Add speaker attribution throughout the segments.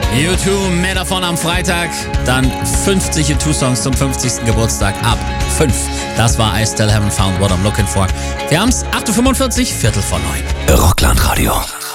Speaker 1: U2, mehr davon am Freitag. Dann 50 U2-Songs zum 50. Geburtstag ab 5. Das war I Still Haven't Found What I'm Looking For. Wir haben's 8.45 Uhr, Viertel vor 9.
Speaker 2: Rockland-Radio.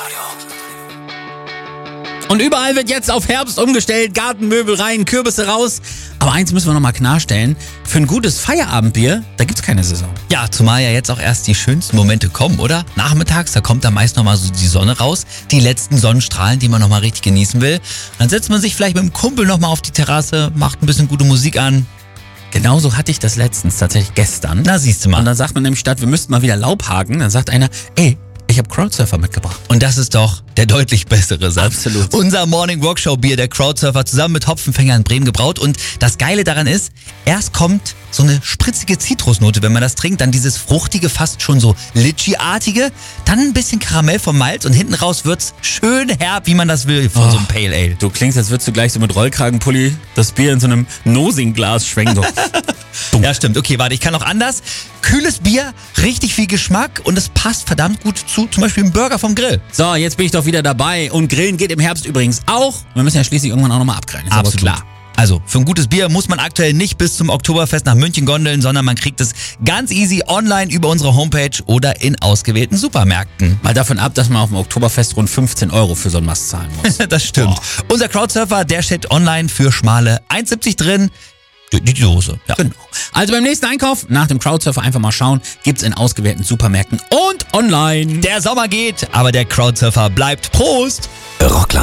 Speaker 1: Und überall wird jetzt auf Herbst umgestellt, Gartenmöbel rein, Kürbisse raus. Aber eins müssen wir noch mal klarstellen, für ein gutes Feierabendbier, da gibt's keine Saison.
Speaker 2: Ja, zumal ja jetzt auch erst die schönsten Momente kommen, oder? Nachmittags, da kommt da meist nochmal so die Sonne raus, die letzten Sonnenstrahlen, die man nochmal richtig genießen will. Dann setzt man sich vielleicht mit dem Kumpel nochmal auf die Terrasse, macht ein bisschen gute Musik an.
Speaker 1: Genauso hatte ich das letztens, tatsächlich gestern.
Speaker 2: Na, siehst du mal.
Speaker 1: Und dann sagt man nämlich statt, wir müssten mal wieder Laub haken, dann sagt einer, ey, ich habe Crowdsurfer mitgebracht.
Speaker 2: Und das ist doch der deutlich bessere Satz.
Speaker 1: Absolut.
Speaker 2: Unser Morning Rockshow Bier, der Crowdsurfer, zusammen mit Hopfenfänger in Bremen gebraut. Und das Geile daran ist, erst kommt so eine spritzige Zitrusnote, wenn man das trinkt, dann dieses fruchtige, fast schon so Litchi-artige, dann ein bisschen Karamell vom Malz und hinten raus wird's schön herb, wie man das will, von so einem Pale Ale.
Speaker 1: Du klingst, als würdest du gleich so mit Rollkragenpulli das Bier in so einem Nosing-Glas schwenken. So.
Speaker 2: Ja, stimmt. Okay, warte, ich kann noch anders. Kühles Bier, richtig viel Geschmack und es passt verdammt gut zu zum Beispiel einem Burger vom Grill.
Speaker 1: So, jetzt bin ich doch wieder dabei. Und Grillen geht im Herbst übrigens auch. Wir müssen ja schließlich irgendwann auch nochmal abgrillen. Ist aber
Speaker 2: Absolut.
Speaker 1: klar.
Speaker 2: Also, für ein gutes Bier muss man aktuell nicht bis zum Oktoberfest nach München gondeln, sondern man kriegt es ganz easy online über unsere Homepage oder in ausgewählten Supermärkten.
Speaker 1: Mal davon ab, dass man auf dem Oktoberfest rund 15 € für so ein Mast zahlen muss.
Speaker 2: Das stimmt. Unser Crowdsurfer, der steht online für schmale 1,70 drin. Die Dose. Ja.
Speaker 1: Genau. Also beim nächsten Einkauf, nach dem Crowdsurfer einfach mal schauen, gibt's in ausgewählten Supermärkten und online.
Speaker 2: Der Sommer geht, aber der Crowdsurfer bleibt. Prost!
Speaker 3: Rockland.